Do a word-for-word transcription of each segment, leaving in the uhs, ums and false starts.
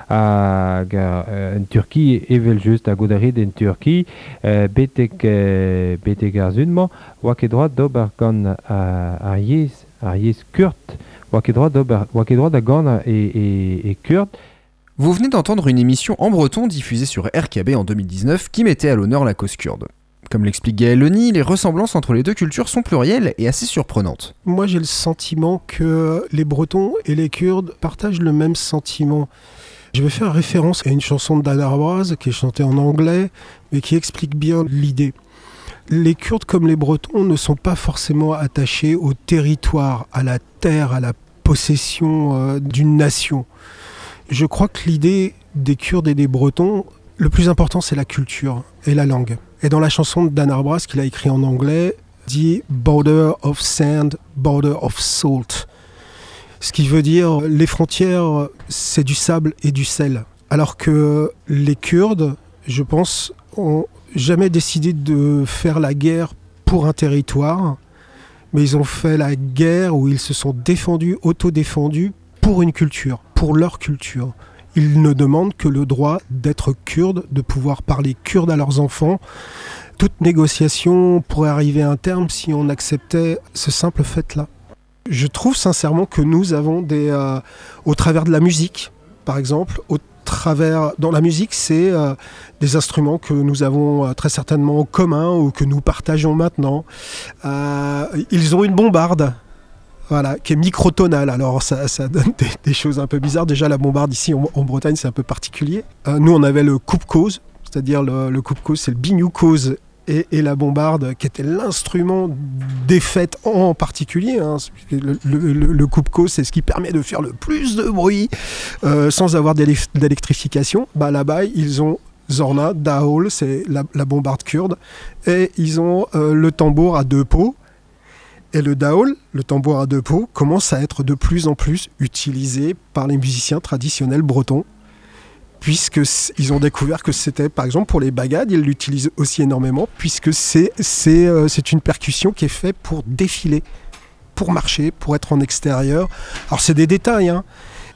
hag euh, en Turki evel just a godarit en Turki euh, betek euh, betek ar zunmañ oa ket droit d'ober gant euh, ar yez ar yez kurt oa ket droit d'ober oa ket droit da gant e, e, e kurt. Vous venez d'entendre une émission en breton diffusée sur R K B en deux mille dix-neuf qui mettait à l'honneur la cause kurde. Comme l'explique Gaël Leny, les ressemblances entre les deux cultures sont plurielles et assez surprenantes. Moi, j'ai le sentiment que les Bretons et les Kurdes partagent le même sentiment. Je vais faire référence à une chanson de Dan Arbraz qui est chantée en anglais, mais qui explique bien l'idée. Les Kurdes, comme les Bretons, ne sont pas forcément attachés au territoire, à la terre, à la possession euh, d'une nation. Je crois que l'idée des Kurdes et des Bretons, le plus important, c'est la culture et la langue. Et dans la chanson de Dan Arbraz, qu'il a écrit en anglais, dit « border of sand, border of salt ». Ce qui veut dire les frontières, c'est du sable et du sel. Alors que les Kurdes, je pense, ont jamais décidé de faire la guerre pour un territoire, mais ils ont fait la guerre où ils se sont défendus, autodéfendus pour une culture, pour leur culture. Ils ne demandent que le droit d'être kurdes, de pouvoir parler kurde à leurs enfants. Toute négociation pourrait arriver à un terme si on acceptait ce simple fait-là. Je trouve sincèrement que nous avons des... Euh, au travers de la musique, par exemple, au travers... Dans la musique, c'est euh, des instruments que nous avons euh, très certainement en commun ou que nous partageons maintenant. Euh, ils ont une bombarde. Voilà, qui est microtonale. Alors ça, ça donne des, des choses un peu bizarres. Déjà la bombarde ici en, en Bretagne, c'est un peu particulier. Euh, nous on avait le coupe-cause, c'est-à-dire le, le coupe-cause, c'est le bignou-cause et, et la bombarde qui était l'instrument des fêtes en particulier. Hein. Le, le, le, le coupe-cause, c'est ce qui permet de faire le plus de bruit euh, sans avoir d'électrification. Bah, là-bas, ils ont Zorna, Daol, c'est la, la bombarde kurde, et ils ont euh, le tambour à deux pots. Et le daol, le tambour à deux pots, commence à être de plus en plus utilisé par les musiciens traditionnels bretons, puisqu'ils ont découvert que c'était, par exemple, pour les bagades, ils l'utilisent aussi énormément, puisque c'est, c'est, euh, c'est une percussion qui est faite pour défiler, pour marcher, pour être en extérieur. Alors c'est des détails, hein.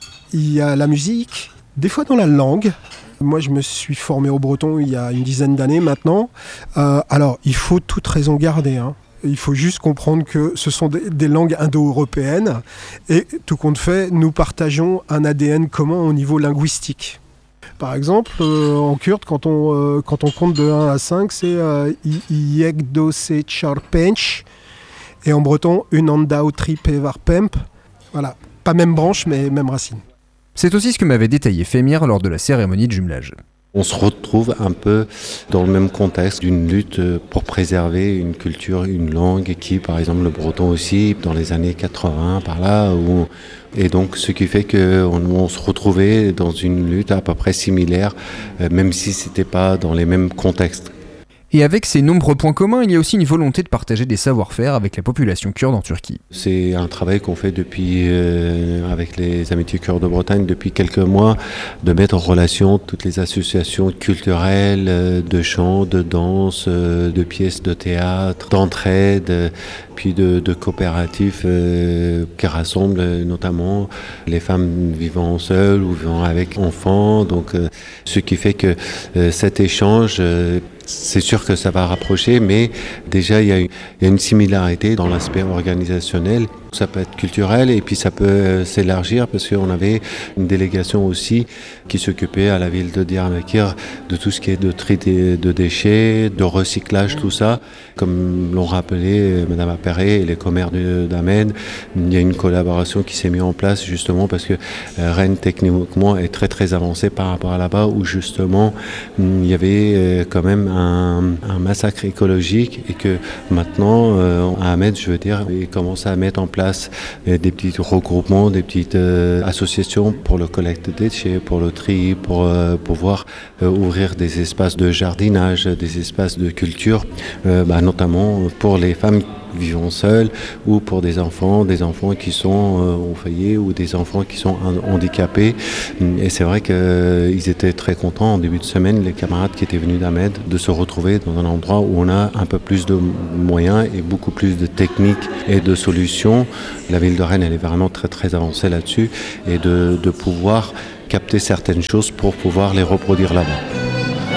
Il y a la musique, des fois dans la langue. Moi, je me suis formé au breton il y a une dizaine d'années maintenant. Euh, alors, il faut toute raison garder, hein. Il faut juste comprendre que ce sont des, des langues indo-européennes et tout compte fait, nous partageons un A D N commun au niveau linguistique. Par exemple, euh, en kurde, quand on, euh, quand on compte de un à cinq, c'est euh, Yek do se charpench et en breton, Unandao trip evar pemp. Voilà, pas même branche mais même racine. C'est aussi ce que m'avait détaillé Fémir lors de la cérémonie de jumelage. On se retrouve un peu dans le même contexte d'une lutte pour préserver une culture, une langue qui, par exemple, le breton aussi, dans les années quatre-vingts, par là, où... et donc ce qui fait qu'on on se retrouvait dans une lutte à peu près similaire, même si c'était pas dans les mêmes contextes. Et avec ces nombreux points communs, il y a aussi une volonté de partager des savoir-faire avec la population kurde en Turquie. C'est un travail qu'on fait depuis, euh, avec les Amitiés Kurdes de Bretagne depuis quelques mois, de mettre en relation toutes les associations culturelles, euh, de chant, de danse, euh, de pièces de théâtre, d'entraide, euh, puis de, de coopératifs euh, qui rassemblent euh, notamment les femmes vivant seules ou vivant avec enfants. Donc, euh, ce qui fait que euh, cet échange... Euh, c'est sûr que ça va rapprocher, mais déjà il y a une, il y a une similarité dans l'aspect organisationnel. Ça peut être culturel et puis ça peut s'élargir parce qu'on avait une délégation aussi qui s'occupait à la ville de Diyarbakir de tout ce qui est de tri de déchets, de recyclage, tout ça. Comme l'ont rappelé Madame Appéré et les commères d'Ahmed, il y a une collaboration qui s'est mise en place justement parce que Rennes techniquement est très très avancé par rapport à là-bas où justement il y avait quand même un, un massacre écologique et que maintenant Ahmed, je veux dire, il commence à mettre en place place des petits regroupements, des petites euh, associations pour le collecte des déchets, pour le tri, pour euh, pouvoir euh, ouvrir des espaces de jardinage, des espaces de culture, euh, bah, notamment pour les femmes vivant seuls ou pour des enfants, des enfants qui sont euh, au foyer ou des enfants qui sont handicapés. Et c'est vrai qu'ils euh, étaient très contents en début de semaine, les camarades qui étaient venus d'Ahmed, de se retrouver dans un endroit où on a un peu plus de moyens et beaucoup plus de techniques et de solutions. La ville de Rennes, elle est vraiment très très avancée là-dessus et de, de pouvoir capter certaines choses pour pouvoir les reproduire là-bas.